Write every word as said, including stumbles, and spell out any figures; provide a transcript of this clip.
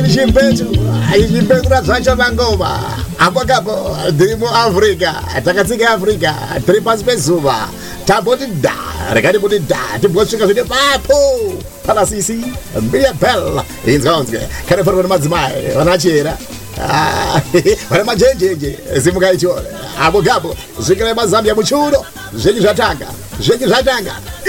chimpetu chimpetura zvacho mangoma apo kapo tiri muafrica takatsika africa tiri pasi pezuva tamboti dha rekati kuti dha timbosvika zvine papo pana sisi mbiya bell inzwanzwe kanofanirwa nemadzimai vanachera vana majenjenje simukaichora apo kapo zvikirai mazambia muchuro zvenyu zvatanga zvenyu zvatanga